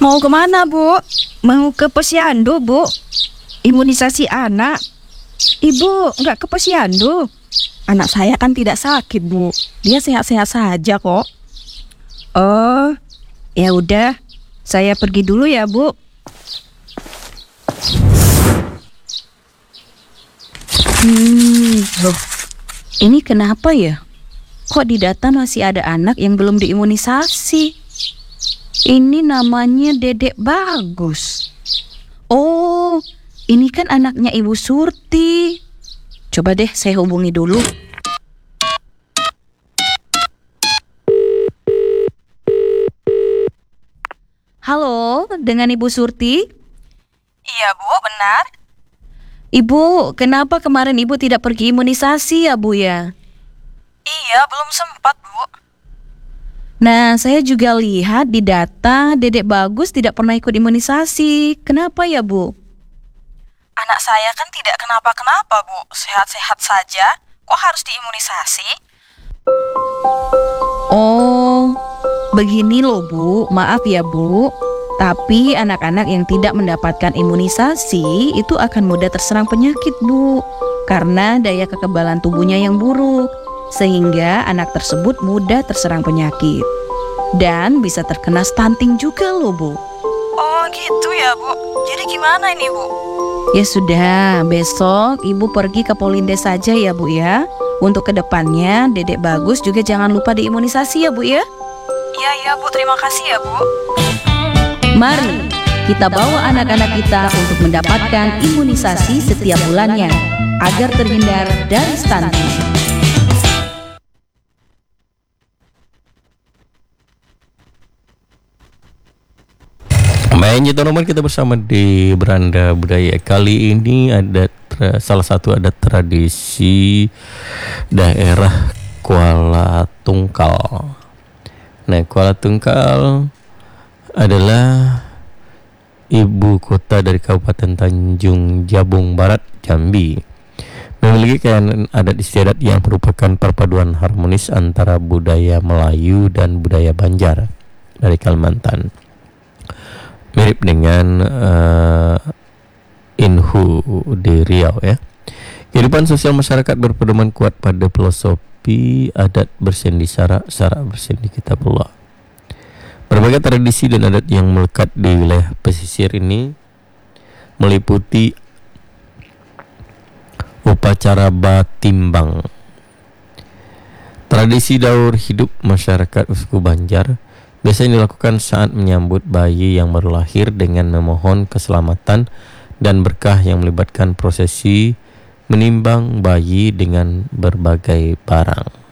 Mau kemana, Bu? Mau ke Posyandu, Bu. Imunisasi anak. Ibu nggak ke Posyandu. Anak saya kan tidak sakit, Bu. Dia sehat-sehat saja kok. Oh, ya udah. Saya pergi dulu ya, Bu. Loh, ini kenapa ya? Kok di data masih ada anak yang belum diimunisasi? Ini namanya Dedek Bagus. Oh, ini kan anaknya Ibu Surti. Coba deh saya hubungi dulu. Halo, dengan Ibu Surti? Iya, Bu, benar. Ibu, kenapa kemarin Ibu tidak pergi imunisasi ya, Bu ya? Iya, belum sempat, Bu. Nah, saya juga lihat di data Dedek Bagus tidak pernah ikut imunisasi. Kenapa ya, Bu? Anak saya kan tidak kenapa-kenapa, Bu. Sehat-sehat saja. Kok harus diimunisasi? Oh, begini loh, Bu. Maaf ya, Bu. Tapi anak-anak yang tidak mendapatkan imunisasi itu akan mudah terserang penyakit, Bu. Karena daya kekebalan tubuhnya yang buruk. Sehingga anak tersebut mudah terserang penyakit. Dan bisa terkena stunting juga loh, Bu. Oh, gitu ya, Bu. Jadi gimana ini, Bu? Ya sudah, besok Ibu pergi ke Polindes saja ya, Bu ya. Untuk kedepannya, Dedek Bagus juga jangan lupa diimunisasi ya, Bu ya. Iya, Bu. Terima kasih ya, Bu. Mari kita bawa anak-anak kita untuk mendapatkan imunisasi setiap bulannya agar terhindar dari stunting. Baik, teman-teman, kita bersama di Beranda Budaya. Kali ini ada salah satu adat tradisi daerah Kuala Tungkal. Nah, Kuala Tungkal adalah ibu kota dari Kabupaten Tanjung Jabung Barat, Jambi. Memiliki kekayaan adat istiadat yang merupakan perpaduan harmonis antara budaya Melayu dan budaya Banjar dari Kalimantan. Mirip dengan Inhu di Riau ya. Kehidupan sosial masyarakat berpedoman kuat pada filosofi adat bersendi syarak bersendi kitabullah. Berbagai tradisi dan adat yang melekat di wilayah pesisir ini meliputi upacara batimbang. Tradisi daur hidup masyarakat suku Banjar biasanya dilakukan saat menyambut bayi yang baru lahir dengan memohon keselamatan dan berkah yang melibatkan prosesi menimbang bayi dengan berbagai barang.